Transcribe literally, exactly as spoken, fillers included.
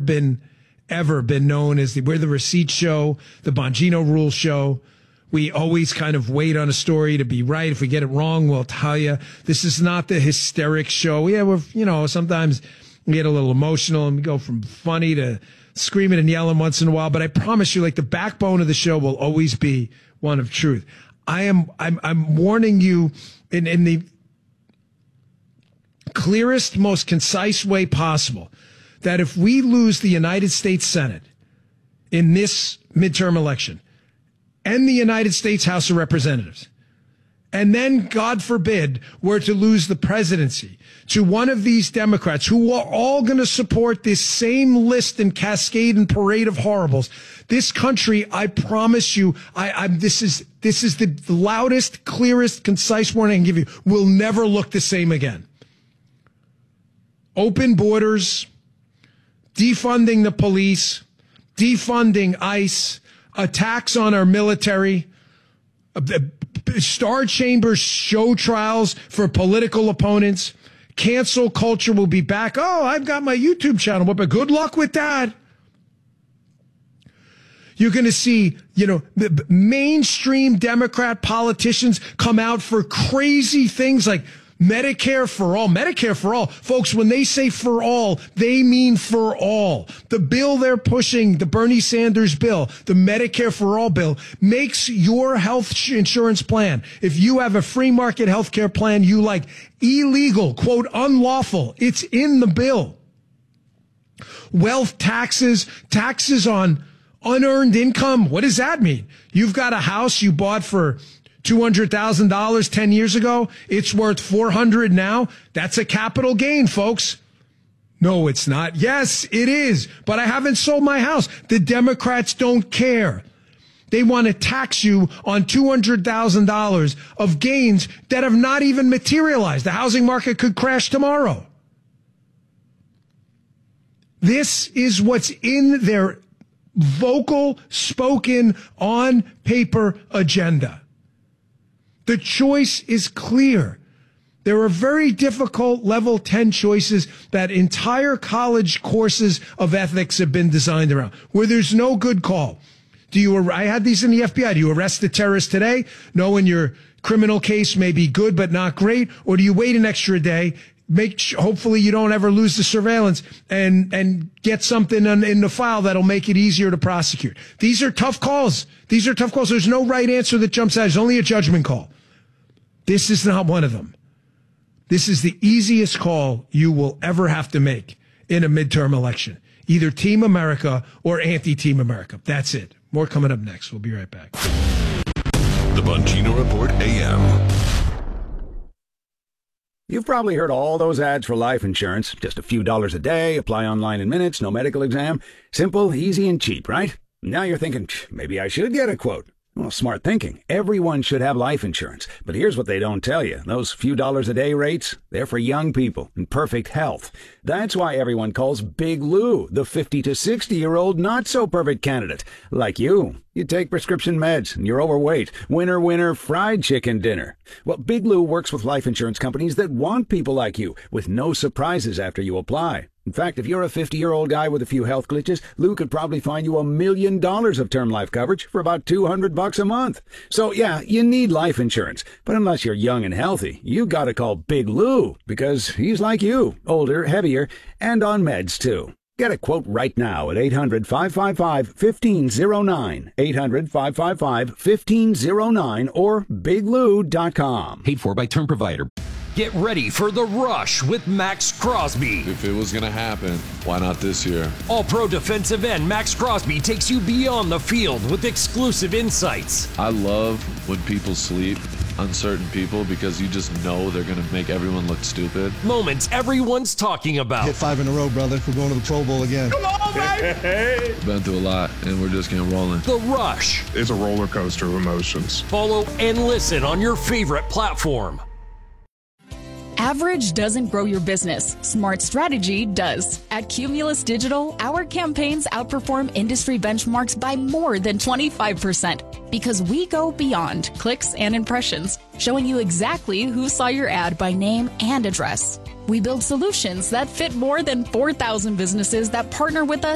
been, ever been known as the, we're the receipt show, the Bongino Rule show. We always kind of wait on a story to be right. If we get it wrong, we'll tell you. This is not the hysteric show. Yeah, we're, you know, sometimes we get a little emotional and we go from funny to screaming and yelling once in a while. But I promise you, like, the backbone of the show will always be one of truth. I am, I'm, I'm warning you in, in the clearest, most concise way possible that if we lose the United States Senate in this midterm election, and the United States House of Representatives, and then, God forbid, were to lose the presidency to one of these Democrats who are all going to support this same list and cascade and parade of horribles, this country, I promise you, I, I'm, this is this is the loudest, clearest, concise warning I can give you, will never look the same again. Open borders, defunding the police, defunding ICE, attacks on our military, Star Chambers show trials for political opponents, cancel culture will be back. Oh, I've got my YouTube channel, but good luck with that. You're going to see, you know, the mainstream Democrat politicians come out for crazy things like Medicare for all. Medicare for all. Folks, when they say for all, they mean for all. The bill they're pushing, the Bernie Sanders bill, the Medicare for all bill, makes your health insurance plan, if you have a free market health care plan you like, illegal, quote, unlawful. It's in the bill. Wealth taxes, taxes on unearned income. What does that mean? You've got a house you bought for two hundred thousand dollars ten years ago. It's worth four hundred now. That's a capital gain, folks. No, it's not. Yes, it is. But I haven't sold my house. The Democrats don't care. They want to tax you on two hundred thousand dollars of gains that have not even materialized. The housing market could crash tomorrow. This is what's in their vocal, spoken, on paper agenda. The choice is clear. There are very difficult level ten choices that entire college courses of ethics have been designed around, where there's no good call. Do you, I had these in the F B I. Do you arrest the terrorist today, knowing your criminal case may be good but not great? Or do you wait an extra day, make, hopefully you don't ever lose the surveillance, and, and get something in, in the file that'll make it easier to prosecute? These are tough calls. These are tough calls. There's no right answer that jumps out. There's only a judgment call. This is not one of them. This is the easiest call you will ever have to make in a midterm election. Either Team America or anti-Team America. That's it. More coming up next. We'll be right back. The Bongino Report A M. You've probably heard all those ads for life insurance. Just a few dollars a day, apply online in minutes, no medical exam. Simple, easy, and cheap, right? Now you're thinking, maybe I should get a quote. Well, smart thinking. Everyone should have life insurance. But here's what they don't tell you. Those few dollars a day rates, they're for young people in perfect health. That's why everyone calls Big Lou the fifty to sixty-year-old not-so-perfect candidate. Like you. You take prescription meds and you're overweight. Winner, winner, fried chicken dinner. Well, Big Lou works with life insurance companies that want people like you, with no surprises after you apply. In fact, if you're a fifty-year-old guy with a few health glitches, Lou could probably find you a million dollars of term life coverage for about two hundred bucks a month. So yeah, you need life insurance. But unless you're young and healthy, you gotta call Big Lou, because he's like you, older, heavier, and on meds too. Get a quote right now at eight hundred, five five five, one five zero nine, eight hundred, five five five, one five zero nine, or big lou dot com. Paid for by term provider. Get ready for The Rush with Max Crosby. If it was going to happen, why not this year? All-pro defensive end Max Crosby takes you beyond the field with exclusive insights. I love when people sleep on certain people because you just know they're going to make everyone look stupid. Moments everyone's talking about. Hit five in a row, brother. We're going to the Pro Bowl again. Come on, baby! Been through a lot, and we're just getting rolling. The Rush. It's a roller coaster of emotions. Follow and listen on your favorite platform. Average doesn't grow your business. Smart strategy does. At Cumulus Digital, our campaigns outperform industry benchmarks by more than twenty-five percent because we go beyond clicks and impressions, showing you exactly who saw your ad by name and address. We build solutions that fit more than four thousand businesses that partner with us